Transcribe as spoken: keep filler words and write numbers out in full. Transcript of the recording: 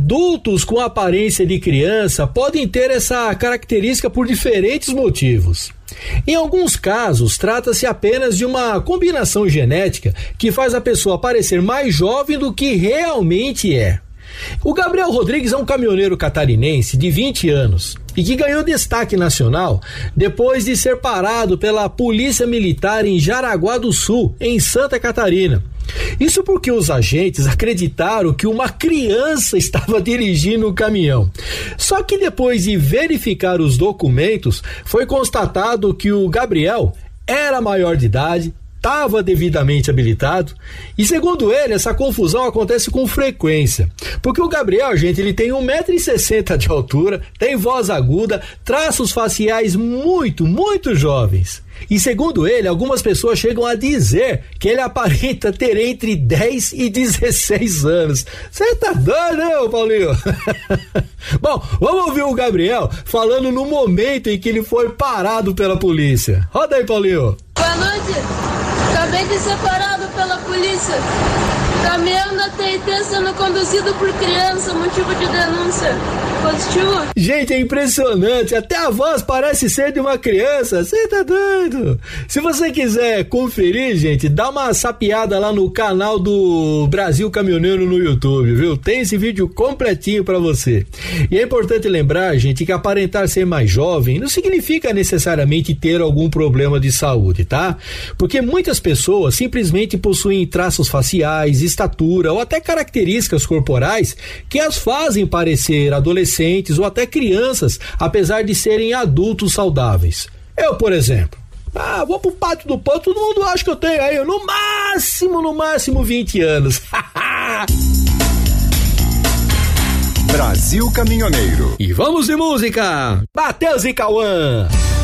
Adultos com aparência de criança podem ter essa característica por diferentes motivos. Em alguns casos, trata-se apenas de uma combinação genética que faz a pessoa parecer mais jovem do que realmente é. O Gabriel Rodrigues é um caminhoneiro catarinense de vinte anos e que ganhou destaque nacional depois de ser parado pela Polícia Militar em Jaraguá do Sul, em Santa Catarina. Isso porque os agentes acreditaram que uma criança estava dirigindo o caminhão. Só que depois de verificar os documentos, foi constatado que o Gabriel era maior de idade, estava devidamente habilitado e, segundo ele, essa confusão acontece com frequência, porque o Gabriel, gente, ele tem um metro e sessenta de altura, tem voz aguda, traços faciais muito, muito jovens. E segundo ele, algumas pessoas chegam a dizer que ele aparenta ter entre dez e dezesseis anos. Você tá doido, né, Paulinho? Bom, vamos ouvir o Gabriel falando no momento em que ele foi parado pela polícia. Roda aí, Paulinho. Boa noite. Acabei de ser parado pela polícia. Caminhão da T I T sendo conduzido por criança, motivo de denúncia. Positivo? Gente, é impressionante, até a voz parece ser de uma criança, você tá doido? Se você quiser conferir, gente, dá uma sapeada lá no canal do Brasil Caminhoneiro no YouTube, viu? Tem esse vídeo completinho pra você. E é importante lembrar, gente, que aparentar ser mais jovem não significa necessariamente ter algum problema de saúde, tá? Porque muitas pessoas simplesmente possuem traços faciais, estatura ou até características corporais que as fazem parecer adolescentes ou até crianças, apesar de serem adultos saudáveis. Eu, por exemplo, ah, vou pro pátio do pão, todo mundo acha que eu tenho aí no máximo, no máximo vinte anos. Brasil Caminhoneiro. E vamos de música. Matheus e Cauã.